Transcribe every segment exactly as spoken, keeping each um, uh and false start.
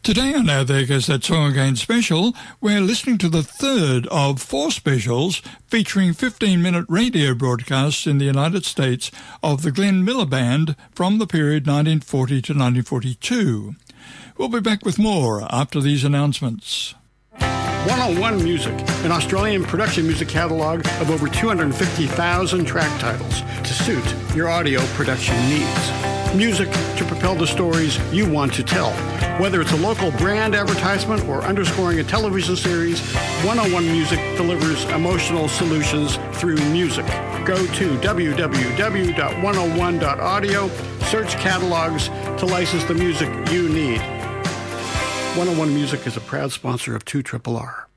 Today on Now There Goes That Song Again special, we're listening to the third of four specials featuring fifteen-minute radio broadcasts in the United States of the Glenn Miller Band from the period nineteen forty to nineteen forty-two. We'll be back with more after these announcements. one oh one Music, an Australian production music catalog of over two hundred fifty thousand track titles to suit your audio production needs. Music to propel the stories you want to tell. Whether it's a local brand advertisement or underscoring a television series, one oh one Music delivers emotional solutions through music. Go to w w w dot one oh one dot audio, search catalogs to license the music you need. one oh one Music is a proud sponsor of two R R R.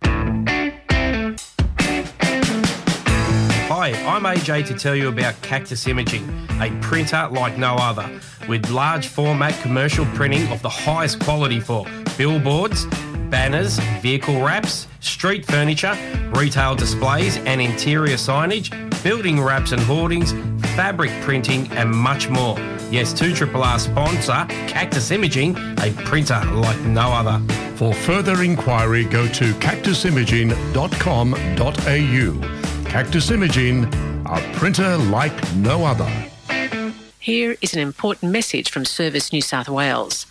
Hi, I'm A J to tell you about Cactus Imaging, a printer like no other, with large format commercial printing of the highest quality for billboards, banners, vehicle wraps, street furniture, retail displays and interior signage, building wraps and hoardings, fabric printing and much more. Yes, two R R R sponsor, Cactus Imaging, a printer like no other. For further inquiry, go to cactus imaging dot com dot a u. Cactus Imaging, a printer like no other. Here is an important message from Service New South Wales.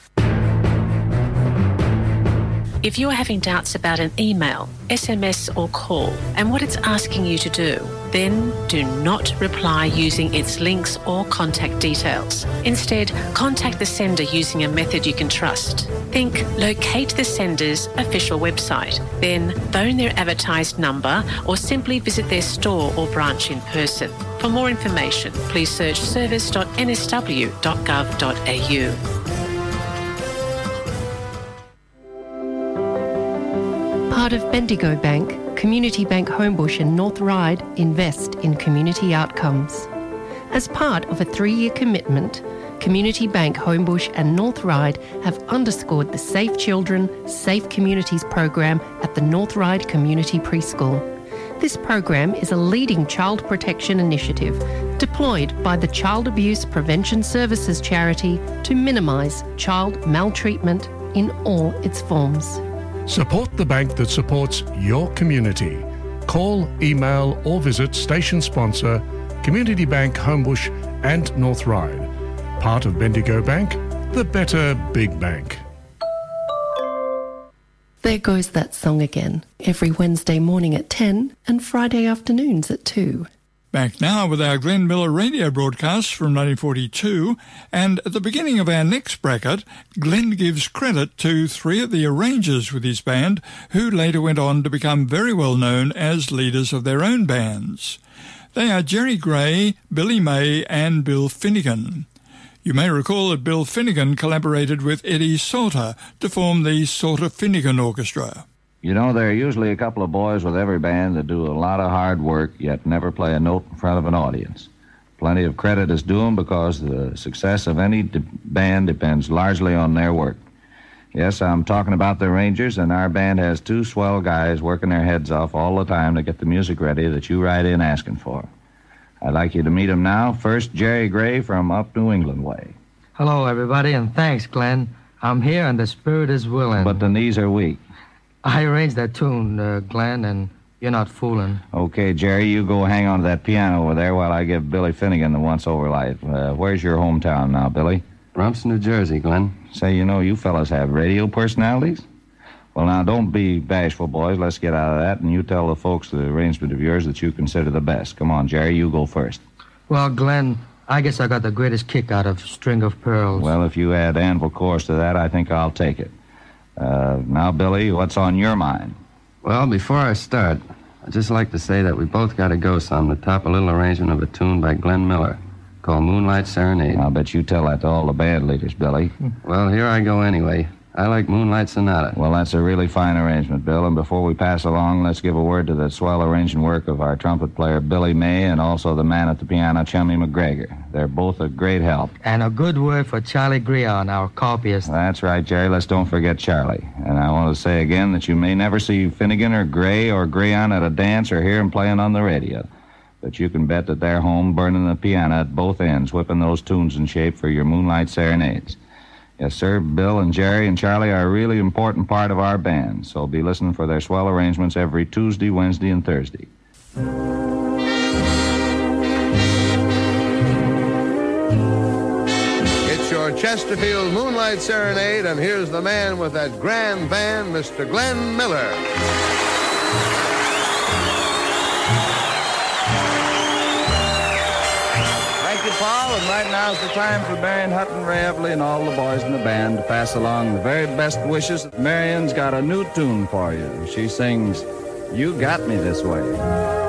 If you're having doubts about an email, S M S or call and what it's asking you to do, then do not reply using its links or contact details. Instead, contact the sender using a method you can trust. Think locate the sender's official website, then phone their advertised number or simply visit their store or branch in person. For more information, please search service dot n s w dot gov dot a u. Part of Bendigo Bank, Community Bank Homebush and North Ryde invest in community outcomes. As part of a three-year commitment, Community Bank Homebush and North Ryde have underscored the Safe Children, Safe Communities program at the North Ryde Community Preschool. This program is a leading child protection initiative deployed by the Child Abuse Prevention Services charity to minimise child maltreatment in all its forms. Support the bank that supports your community. Call, email or visit station sponsor Community Bank Homebush and North Ryde. Part of Bendigo Bank, the better big bank. There Goes That Song Again, every Wednesday morning at ten and Friday afternoons at two. Back now with our Glenn Miller radio broadcast from nineteen forty-two, and at the beginning of our next bracket, Glenn gives credit to three of the arrangers with his band who later went on to become very well known as leaders of their own bands. They are Jerry Gray, Billy May and Bill Finnegan. You may recall that Bill Finnegan collaborated with Eddie Sauter to form the Sauter-Finnegan Orchestra. You know, there are usually a couple of boys with every band that do a lot of hard work, yet never play a note in front of an audience. Plenty of credit is due them because the success of any de- band depends largely on their work. Yes, I'm talking about the Rangers, and our band has two swell guys working their heads off all the time to get the music ready that you write in asking for. I'd like you to meet them now. First, Jerry Gray from up New England way. Hello, everybody, and thanks, Glenn. I'm here and the spirit is willing. But the knees are weak. I arranged that tune, uh, Glenn, and you're not fooling. Okay, Jerry, you go hang on to that piano over there while I give Billy Finnegan the once-over life. Uh, where's your hometown now, Billy? Rumps, New Jersey, Glenn. Say, you know, you fellas have radio personalities? Well, now, don't be bashful, boys. Let's get out of that, and you tell the folks the arrangement of yours that you consider the best. Come on, Jerry, you go first. Well, Glenn, I guess I got the greatest kick out of String of Pearls. Well, if you add Anvil Chorus to that, I think I'll take it. Uh, now, Billy, what's on your mind? Well, before I start, I'd just like to say that we both got to go some to top a little arrangement of a tune by Glenn Miller called Moonlight Serenade. I'll bet you tell that to all the band leaders, Billy. Well, here I go anyway. I like Moonlight Sonata. Well, that's a really fine arrangement, Bill. And before we pass along, let's give a word to the swell arranging work of our trumpet player, Billy May, and also the man at the piano, Chummy McGregor. They're both a great help. And a good word for Charlie Grion, our copyist. That's right, Jerry. Let's don't forget Charlie. And I want to say again that you may never see Finnegan or Gray or Grion at a dance or hear him playing on the radio. But you can bet that they're home burning the piano at both ends, whipping those tunes in shape for your Moonlight Serenades. Yes, sir. Bill and Jerry and Charlie are a really important part of our band, so be listening for their swell arrangements every Tuesday, Wednesday, and Thursday. It's your Chesterfield Moonlight Serenade, and here's the man with that grand band, Mister Glenn Miller. Thank you, Paul, and right now's the time for Marion Hutton, Ray Everly, and all the boys in the band to pass along the very best wishes. Marion's got a new tune for you. She sings, "You Got Me This Way."